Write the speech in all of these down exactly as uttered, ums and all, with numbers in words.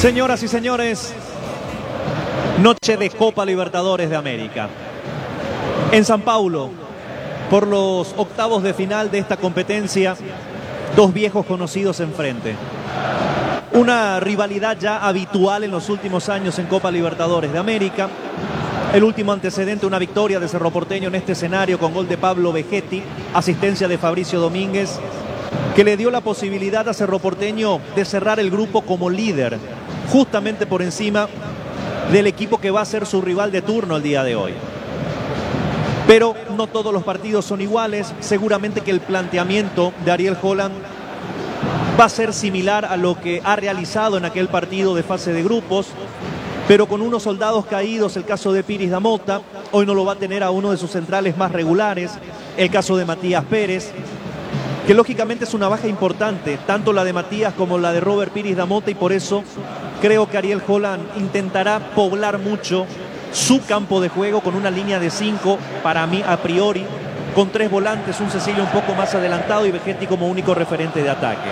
Señoras y señores, noche de Copa Libertadores de América. En San Paulo, por los octavos de final de esta competencia, dos viejos conocidos enfrente. Una rivalidad ya habitual en los últimos años en Copa Libertadores de América. El último antecedente, una victoria de Cerro Porteño en este escenario con gol de Pablo Vegetti, asistencia de Fabricio Domínguez, que le dio la posibilidad a Cerro Porteño de cerrar el grupo como líder, justamente por encima del equipo que va a ser su rival de turno el día de hoy. Pero no todos los partidos son iguales. Seguramente que el planteamiento de Ariel Holland va a ser similar a lo que ha realizado en aquel partido de fase de grupos, pero con unos soldados caídos. El caso de Piris da Mota, hoy no lo va a tener a uno de sus centrales más regulares. El caso de Matías Pérez, que lógicamente es una baja importante, tanto la de Matías como la de Robert Piris da Mota, y por eso creo que Ariel Holland intentará poblar mucho su campo de juego con una línea de cinco, para mí a priori, con tres volantes, un Cecilio un poco más adelantado y Vegetti como único referente de ataque.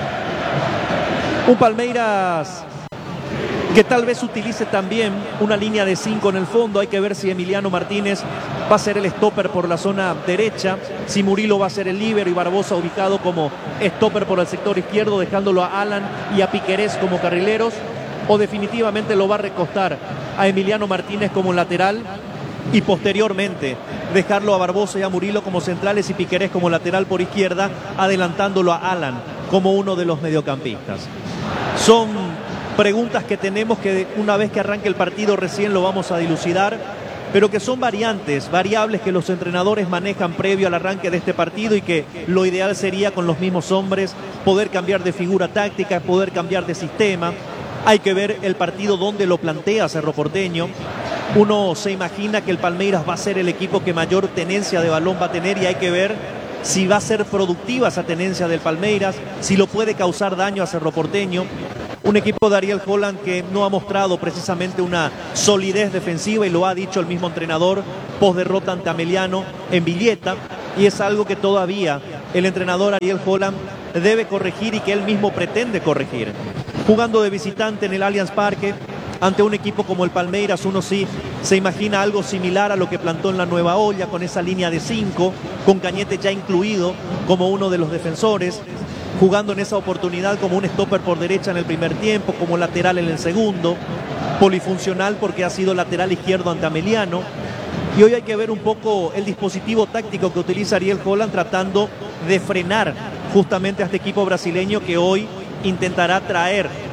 Un Palmeiras que tal vez utilice también una línea de cinco en el fondo. Hay que ver si Emiliano Martínez va a ser el stopper por la zona derecha, si Murilo va a ser el líbero y Barbosa ubicado como stopper por el sector izquierdo, dejándolo a Alan y a Piquerés como carrileros, o definitivamente lo va a recostar a Emiliano Martínez como lateral y posteriormente dejarlo a Barbosa y a Murilo como centrales y Piquerés como lateral por izquierda, adelantándolo a Alan como uno de los mediocampistas. Son preguntas que tenemos que una vez que arranque el partido recién lo vamos a dilucidar, pero que son variantes, variables que los entrenadores manejan previo al arranque de este partido, y que lo ideal sería con los mismos hombres poder cambiar de figura táctica, poder cambiar de sistema. Hay que ver el partido donde lo plantea Cerro Porteño. Uno se imagina que el Palmeiras va a ser el equipo que mayor tenencia de balón va a tener, y hay que ver si va a ser productiva esa tenencia del Palmeiras, si lo puede causar daño a Cerro Porteño. Un equipo de Ariel Holland que no ha mostrado precisamente una solidez defensiva, y lo ha dicho el mismo entrenador post derrota ante Ameliano en Villeta, y es algo que todavía el entrenador Ariel Holland debe corregir y que él mismo pretende corregir. Jugando de visitante en el Allianz Parque ante un equipo como el Palmeiras, uno sí se imagina algo similar a lo que plantó en la Nueva Olla, con esa línea de cinco, con Cañete ya incluido como uno de los defensores, jugando en esa oportunidad como un stopper por derecha en el primer tiempo, como lateral en el segundo, polifuncional porque ha sido lateral izquierdo ante Ameliano. Y hoy hay que ver un poco el dispositivo táctico que utiliza Ariel Holland, tratando de frenar justamente a este equipo brasileño que hoy intentará traer